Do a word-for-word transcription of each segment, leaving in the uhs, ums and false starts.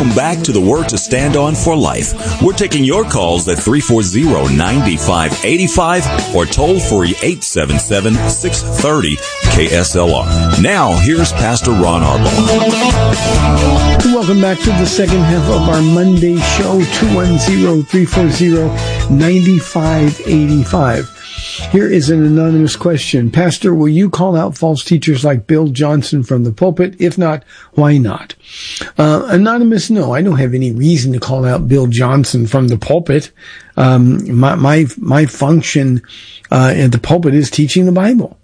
Welcome back to the Word to Stand On for Life. We're taking your calls at three four zero, nine five eight five or toll free eight seven seven, six three zero, K S L R. Now, here's Pastor Ron Arbaugh. Welcome back to the second half of our Monday show, two one zero, three four zero, nine five eight five. Here is an anonymous question. Pastor, will you call out false teachers like Bill Johnson from the pulpit? If not, why not? Uh, anonymous, no, I don't have any reason to call out Bill Johnson from the pulpit. Um, my, my, my function, uh, at the pulpit is teaching the Bible.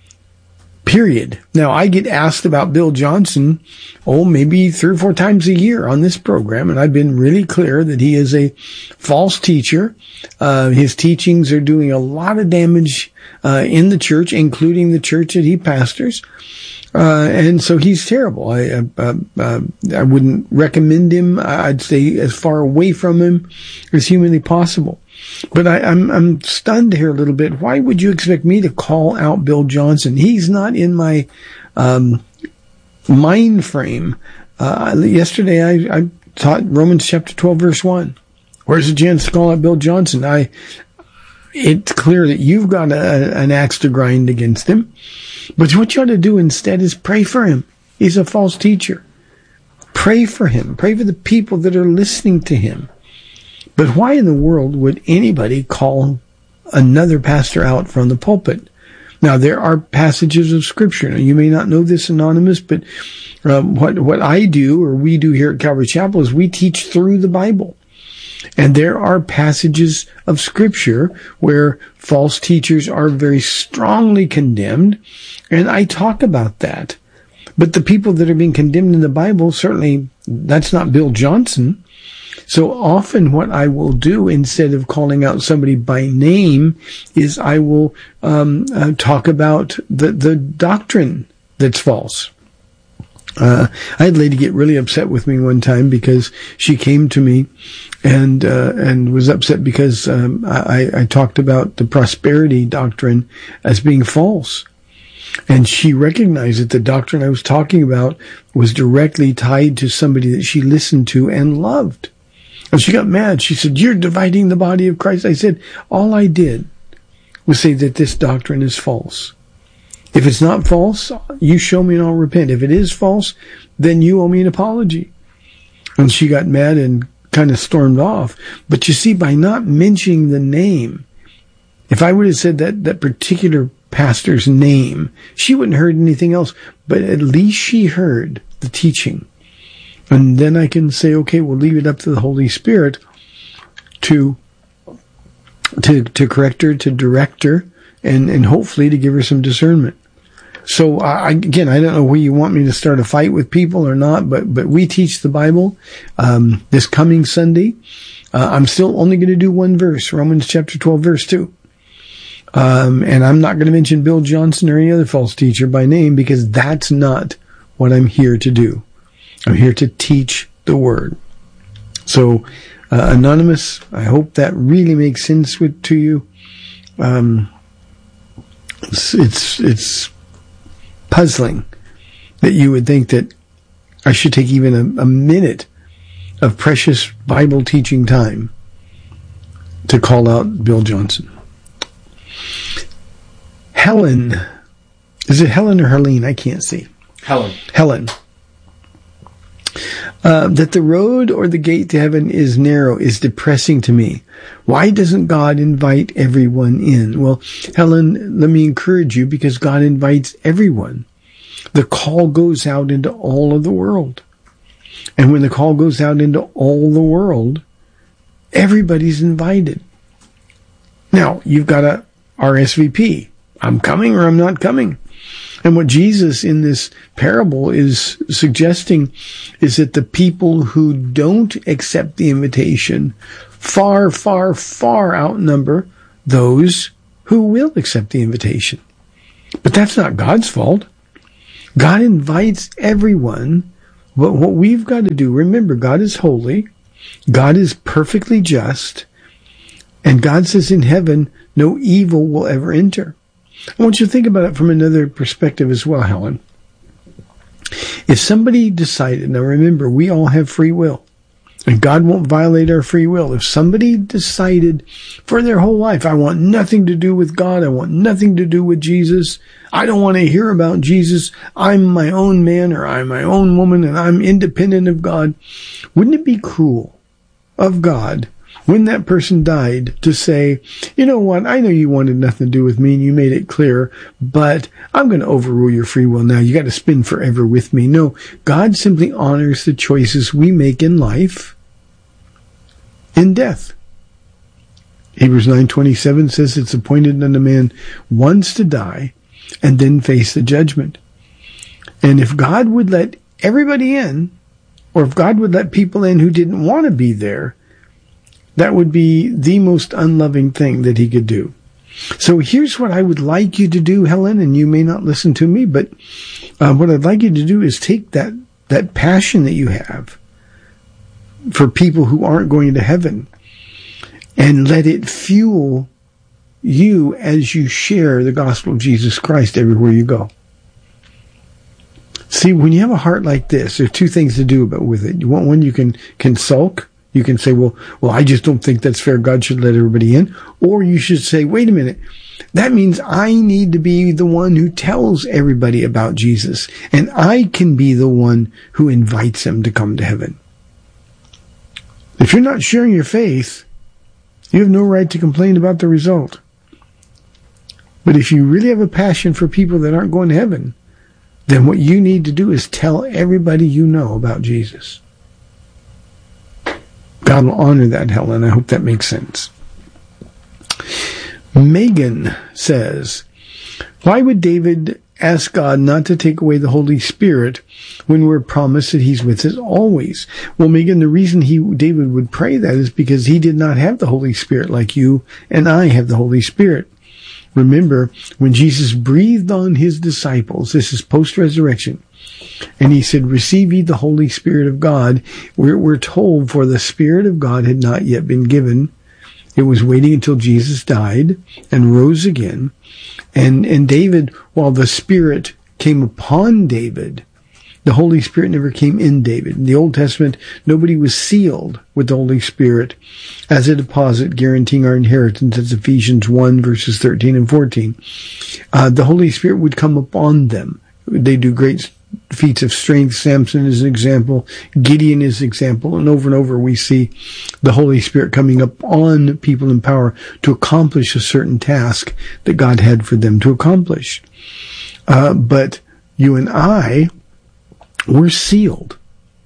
Period. Now, I get asked about Bill Johnson, oh, maybe three or four times a year on this program, and I've been really clear that he is a false teacher. Uh, his teachings are doing a lot of damage uh, in the church, including the church that he pastors. Uh, and so he's terrible. I, uh, uh, I wouldn't recommend him. I'd stay as far away from him as humanly possible. But I, I'm, I'm stunned here a little bit. Why would you expect me to call out Bill Johnson? He's not in my, um, mind frame. Uh, yesterday I, I taught Romans chapter twelve verse one. Where's the chance to call out Bill Johnson? I, it's clear that you've got a, an axe to grind against him. But what you ought to do instead is pray for him. He's a false teacher. Pray for him. Pray for the people that are listening to him. But why in the world would anybody call another pastor out from the pulpit? Now, there are passages of Scripture. Now, you may not know this, Anonymous, but um, what, what I do, or we do here at Calvary Chapel, is we teach through the Bible. And there are passages of Scripture where false teachers are very strongly condemned, and I talk about that. But the people that are being condemned in the Bible, certainly that's not Bill Johnson. So often what I will do, instead of calling out somebody by name, is I will um, uh, talk about the, the doctrine that's false. Uh, I had a lady get really upset with me one time because she came to me and uh, and was upset because um, I, I talked about the prosperity doctrine as being false. And she recognized that the doctrine I was talking about was directly tied to somebody that she listened to and loved. And she got mad. She said, "You're dividing the body of Christ." I said, all I did was say that this doctrine is false. If it's not false, you show me and I'll repent. If it is false, then you owe me an apology. And she got mad and kind of stormed off. But you see, by not mentioning the name, if I would have said that, that particular pastor's name, she wouldn't have heard anything else. But at least she heard the teaching. And then I can say, okay, we'll leave it up to the Holy Spirit to to to correct her, to direct her, and, and hopefully to give her some discernment. So, I, again, I don't know where you want me to start a fight with people or not, but, but we teach the Bible. Um, this coming Sunday, uh, I'm still only going to do one verse, Romans chapter twelve, verse two. Um, and I'm not going to mention Bill Johnson or any other false teacher by name, because that's not what I'm here to do. I'm here to teach the Word. So, uh, Anonymous, I hope that really makes sense with, to you. Um, it's, it's, it's puzzling that you would think that I should take even a, a minute of precious Bible teaching time to call out Bill Johnson. Helen, is it Helen or Helene? I can't see. Helen. Helen. Uh, that the road or the gate to heaven is narrow is depressing to me. Why doesn't God invite everyone in? Well, Helen, let me encourage you, because God invites everyone. The call goes out into all of the world. And when the call goes out into all the world, everybody's invited. Now, you've got a R S V P. I'm coming or I'm not coming. And what Jesus in this parable is suggesting is that the people who don't accept the invitation far, far, far outnumber those who will accept the invitation. But that's not God's fault. God invites everyone. But what we've got to do, remember, God is holy. God is perfectly just. And God says in heaven, no evil will ever enter. I want you to think about it from another perspective as well, Helen. If somebody decided, now remember, we all have free will. And God won't violate our free will. If somebody decided for their whole life, I want nothing to do with God, I want nothing to do with Jesus, I don't want to hear about Jesus, I'm my own man or I'm my own woman and I'm independent of God, wouldn't it be cruel of God when that person died to say, you know what, I know you wanted nothing to do with me and you made it clear, but I'm going to overrule your free will now. You got to spend forever with me. No, God simply honors the choices we make in life in death. Hebrews nine twenty-seven says it's appointed unto man once to die and then face the judgment. And if God would let everybody in, or if God would let people in who didn't want to be there, that would be the most unloving thing that he could do. So here's what I would like you to do, Helen, and you may not listen to me, but uh, what I'd like you to do is take that, that passion that you have for people who aren't going to heaven and let it fuel you as you share the gospel of Jesus Christ everywhere you go. See, when you have a heart like this, there are two things to do about with it. You want one, you can, can sulk. You can say, well, well, I just don't think that's fair. God should let everybody in. Or you should say, wait a minute. That means I need to be the one who tells everybody about Jesus. And I can be the one who invites them to come to heaven. If you're not sharing your faith, you have no right to complain about the result. But if you really have a passion for people that aren't going to heaven, then what you need to do is tell everybody you know about Jesus. God will honor that, Helen. I hope that makes sense. Megan says, why would David ask God not to take away the Holy Spirit when we're promised that he's with us always? Well, Megan, the reason he David would pray that is because he did not have the Holy Spirit like you and I have the Holy Spirit. Remember, when Jesus breathed on his disciples, this is post-resurrection, and he said, receive ye the Holy Spirit of God. We're, we're told, for the Spirit of God had not yet been given. It was waiting until Jesus died and rose again. And, and David, while the Spirit came upon David, the Holy Spirit never came in David. In the Old Testament, nobody was sealed with the Holy Spirit as a deposit guaranteeing our inheritance. That's Ephesians one, verses thirteen and fourteen. Uh, the Holy Spirit would come upon them. They do great feats of strength. Samson is an example. Gideon is an example. And over and over we see the Holy Spirit coming up on people in power to accomplish a certain task that God had for them to accomplish. Uh, but you and I, we're sealed.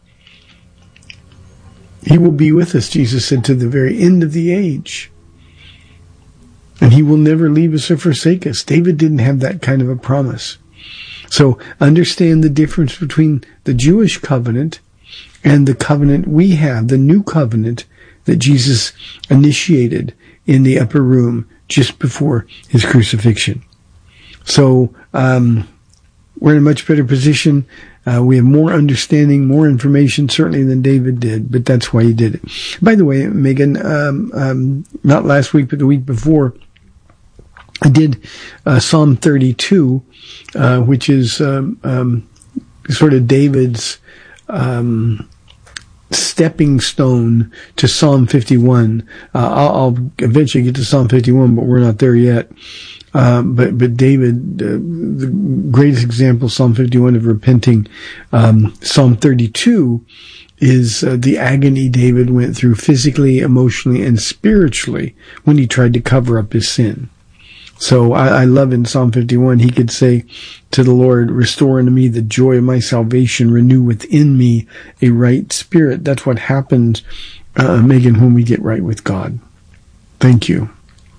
He will be with us, Jesus said, to the very end of the age. And he will never leave us or forsake us. David didn't have that kind of a promise. So understand the difference between the Jewish covenant and the covenant we have, the new covenant that Jesus initiated in the upper room just before his crucifixion. So um, we're in a much better position. Uh, we have more understanding, more information, certainly than David did, but that's why he did it. By the way, Megan, um, um, not last week, but the week before, I did uh, Psalm thirty-two, uh, which is um, um, sort of David's um, stepping stone to Psalm fifty-one. Uh, I'll, I'll eventually get to Psalm fifty-one, but we're not there yet. Uh, but but David, uh, the greatest example, Psalm fifty-one, of repenting. Um, Psalm thirty-two is uh, the agony David went through physically, emotionally, and spiritually when he tried to cover up his sin. So I, I love in Psalm fifty-one, he could say to the Lord, restore unto me the joy of my salvation, renew within me a right spirit. That's what happens, uh, Megan, when we get right with God. Thank you.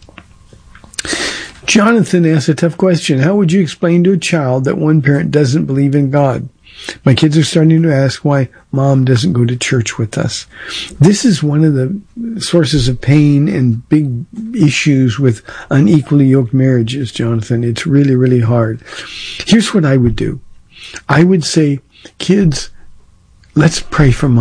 Jonathan asks a tough question. How would you explain to a child that one parent doesn't believe in God? My kids are starting to ask why mom doesn't go to church with us. This is one of the sources of pain and big issues with unequally yoked marriages, Jonathan. It's really, really hard. Here's what I would do. I would say, kids, let's pray for mom.